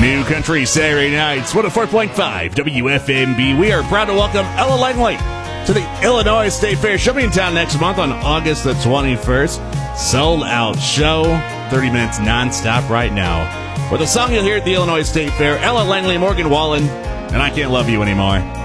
New Country Saturday nights, 104.5 WFMB. We are proud to welcome Ella Langley to the Illinois State Fair. She'll be in town next month on August the 21st. Sold out show, 30 minutes nonstop right now. With a song you'll hear at the Illinois State Fair, Ella Langley, Morgan Wallen, and I Can't Love You Anymore.